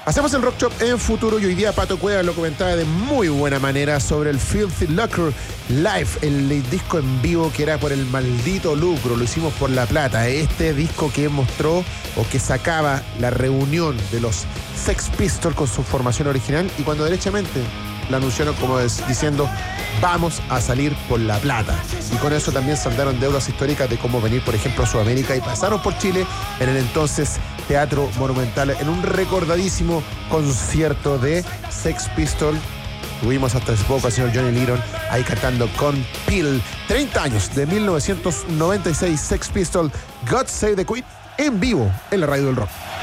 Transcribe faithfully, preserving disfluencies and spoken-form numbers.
Hacemos el Rock Shop en futuro y hoy día Pato Cueva lo comentaba de muy buena manera sobre el Filthy Lucre Live, el disco en vivo que era por el maldito lucro, lo hicimos por la plata. Este disco que mostró o que sacaba la reunión de los Sex Pistols con su formación original y cuando derechamente la anunciaron como es, diciendo vamos a salir por la plata. Y con eso también saldaron deudas históricas de cómo venir, por ejemplo, a Sudamérica y pasaron por Chile en el entonces Teatro Monumental en un recordadísimo concierto de Sex Pistols. Tuvimos hasta hace poco al señor Johnny Lydon ahí cantando con Peel. treinta años de mil novecientos noventa y seis, Sex Pistols, God Save the Queen, en vivo en la radio del rock.